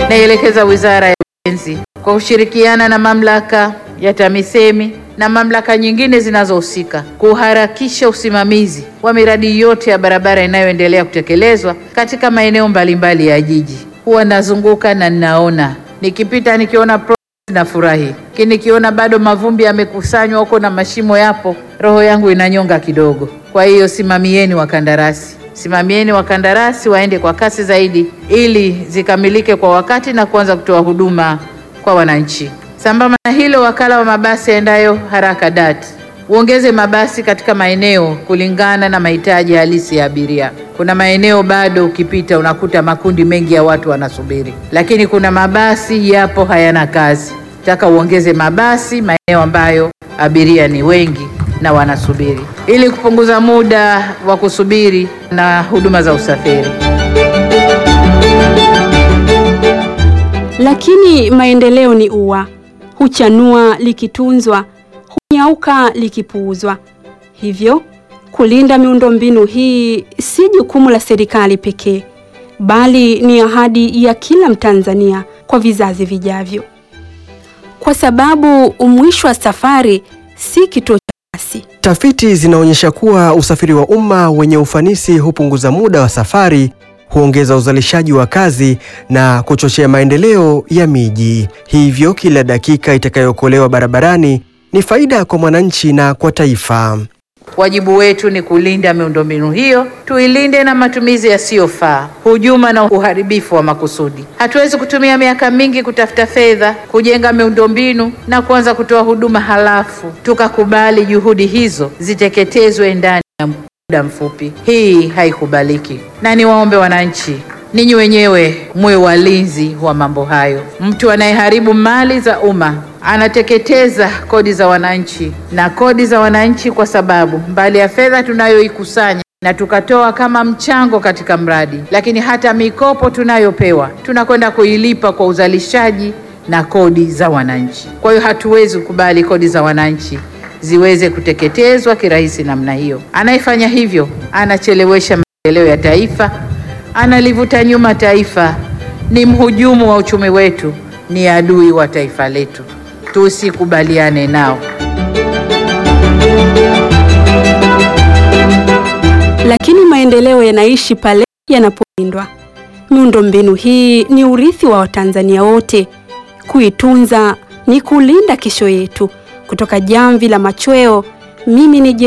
Naielekeza Wizara ya Ujenzi kwa kushirikiana na mamlaka ya TAMISEMI na mamlaka nyingine zinazohusika kuharakisha usimamizi wa miradi yote ya barabara inayoendelea kutekelezwa katika maeneo mbalimbali ya jiji. Huwa nazunguka na ninaona, nikipita nikiona nafurahi, lakini nikiona bado mavumbi yamekusanywa huko na mashimo yapo, roho yangu inanyonga kidogo. Kwa hiyo simamieni wakandarasi waende kwa kasi zaidi ili zikamilike kwa wakati na kuanza kutoa huduma kwa wananchi. Sambamba na hilo, wakala wa mabasi yaendayo haraka DART uongeze mabasi katika maeneo kulingana na mahitaji halisi ya abiria. Kuna maeneo bado ukipita unakuta makundi mengi ya watu wanasubiri, lakini kuna mabasi yapo hayana kazi. Nataka uongeze mabasi maeneo ambayo abiria ni wengi na wanasubiri, ili kupunguza muda wa kusubiri na huduma za usafiri. Lakini maendeleo ni ua, huchanua likitunzwa, hunyauka likipuuzwa. Hivyo kulinda miundombinu hii si jukumu la serikali pekee, bali ni ahadi ya kila Mtanzania kwa vizazi vijavyo, kwa sababu mwisho wa safari si kituo cha basi. Tafiti zinaonyesha kuwa usafiri wa umma wenye ufanisi hupunguza muda wa safari, huongeza uzalishaji wa kazi na kuchochea maendeleo ya miji. Hivyo kila dakika itakayookolewa barabarani ni faida kwa mwananchi na kwa taifa. Wajibu wetu ni kulinda miundombinu hiyo, tuilinde na matumizi yasiyofaa, hujuma na uharibifu wa makusudi. Hatuwezi kutumia miaka mingi kutafuta fedha, kujenga miundombinu na kuanza kutoa huduma halafu tukakubali juhudi hizo ziteketezwe ndani ya muda mfupi. Hii haikubaliki. Na niwaombe wananchi, ninyi wenyewe muwe walinzi wa mambo hayo. Mtu anayeharibu mali za umma anateketeza kodi za wananchi na kodi za wananchi, kwa sababu mbali ya fedha tunayoikusanya na tukatoa kama mchango katika mradi, lakini hata mikopo tunayopewa tunakwenda kuilipa kwa uzalishaji na kodi za wananchi. Kwa hiyo hatuwezi kukubali kodi za wananchi ziweze kuteketezwa kirahisi namna hiyo. Anayefanya hivyo anachelewesha maendeleo ya taifa, analivuta nyuma taifa, ni mhujumu wa uchumi wetu, ni adui wa taifa letu. Tusikubaliane nao. Lakini maendeleo yanaishi pale yanapolindwa. Miundombinu hii ni urithi wa Watanzania wote. Kuitunza ni kulinda kesho yetu. Kutoka Jamvi la Machweo, mimi ni